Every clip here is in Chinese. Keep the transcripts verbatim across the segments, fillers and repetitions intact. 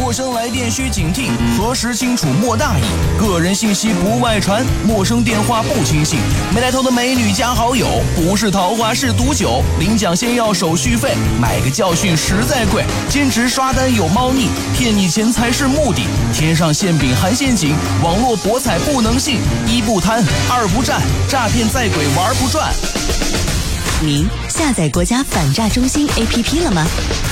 陌生来电需警惕，核实清楚莫大意。个人信息不外传，陌生电话不轻信。没来头的美女加好友，不是桃花是毒酒。领奖先要手续费，买个教训实在贵。兼职刷单有猫腻，骗你钱财是目的。天上馅饼含陷阱，网络博彩不能信。一不贪，二不占，诈骗在鬼玩不转。 您下载国家反诈中心 A P P 了吗？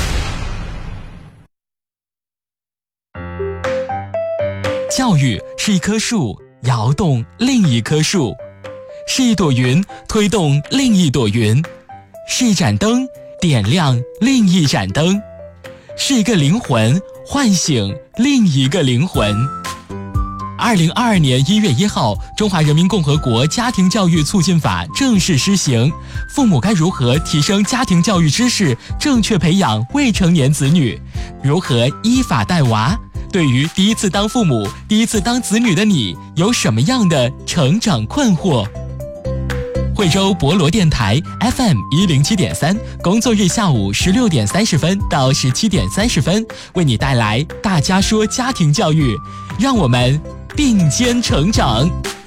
教育是一棵树，摇动另一棵树；是一朵云，推动另一朵云；是一盏灯，点亮另一盏灯；是一个灵魂，唤醒另一个灵魂。二零二二年一月一号，中华人民共和国家庭教育促进法正式施行。父母该如何提升家庭教育知识，正确培养未成年子女？如何依法带娃？对于第一次当父母、第一次当子女的你，有什么样的成长困惑？惠州博罗电台 F M 一零七点三，工作日下午十六点三十分到十七点三十分，为你带来大家说家庭教育，让我们并肩成长。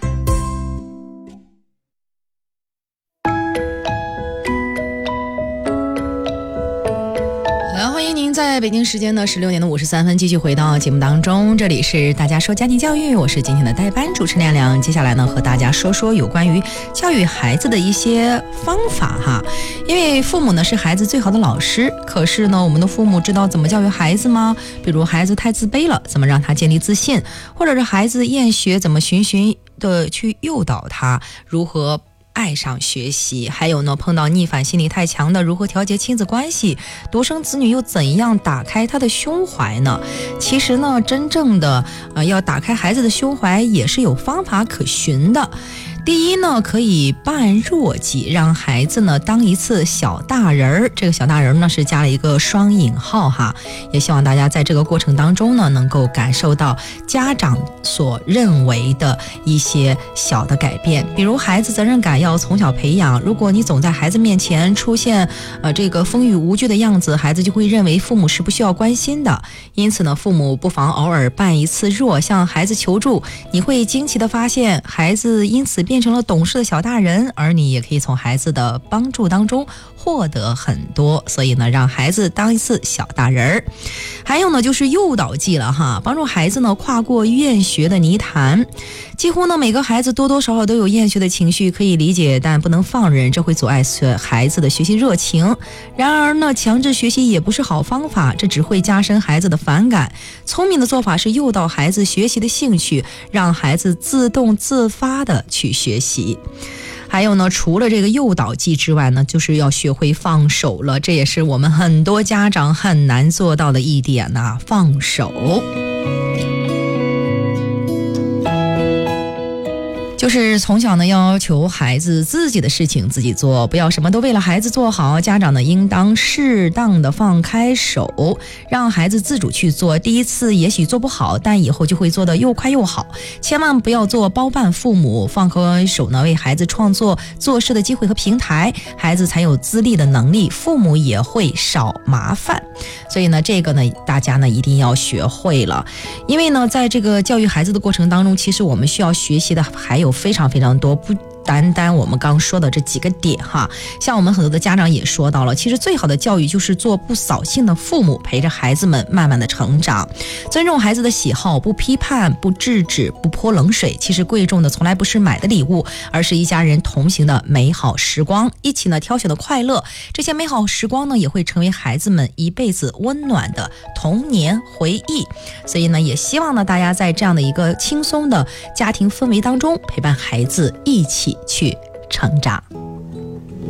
在北京时间的十六点的五十三分，继续回到节目当中，这里是大家说家庭教育，我是今天的代班主持亮亮。接下来呢，和大家说说有关于教育孩子的一些方法哈。因为父母呢是孩子最好的老师，可是呢，我们的父母知道怎么教育孩子吗？比如孩子太自卑了，怎么让他建立自信？或者是孩子厌学，怎么循循的去诱导他如何爱上学习？还有呢，碰到逆反心理太强的，如何调节亲子关系？独生子女又怎样打开他的胸怀呢？其实呢，真正的呃要打开孩子的胸怀，也是有方法可循的。第一呢，可以扮弱鸡，让孩子呢当一次小大人儿。这个小大人呢是加了一个双引号哈，也希望大家在这个过程当中呢，能够感受到家长所认为的一些小的改变。比如孩子责任感要从小培养，如果你总在孩子面前出现呃这个风雨无惧的样子，孩子就会认为父母是不需要关心的。因此呢，父母不妨偶尔扮一次弱，向孩子求助，你会惊奇的发现，孩子因此变成了懂事的小大人，而你也可以从孩子的帮助当中获得很多。所以呢，让孩子当一次小大人儿。还有呢，就是诱导剂了哈，帮助孩子呢跨过厌学的泥潭。几乎呢每个孩子多多少少都有厌学的情绪，可以理解，但不能放任，这会阻碍孩子的学习热情。然而呢，强制学习也不是好方法，这只会加深孩子的反感。聪明的做法是诱导孩子学习的兴趣，让孩子自动自发的去学习。还有呢，除了这个诱导剂之外呢，就是要学会放手了，这也是我们很多家长很难做到的一点呐、啊，放手。就是从小呢要求孩子自己的事情自己做，不要什么都为了孩子做好。家长呢应当适当的放开手，让孩子自主去做。第一次也许做不好，但以后就会做得又快又好。千万不要做包办父母，放开手呢，为孩子创作做事的机会和平台，孩子才有自立的能力，父母也会少麻烦。所以呢，这个呢大家呢一定要学会了。因为呢，在这个教育孩子的过程当中，其实我们需要学习的还有非常非常多，不单单我们刚说的这几个点哈。像我们很多的家长也说到了，其实最好的教育就是做不扫兴的父母，陪着孩子们慢慢的成长，尊重孩子的喜好，不批判，不制止，不泼冷水。其实贵重的从来不是买的礼物，而是一家人同行的美好时光，一起呢挑选的快乐。这些美好时光呢，也会成为孩子们一辈子温暖的童年回忆。所以呢，也希望呢大家在这样的一个轻松的家庭氛围当中，陪伴孩子一起去成长。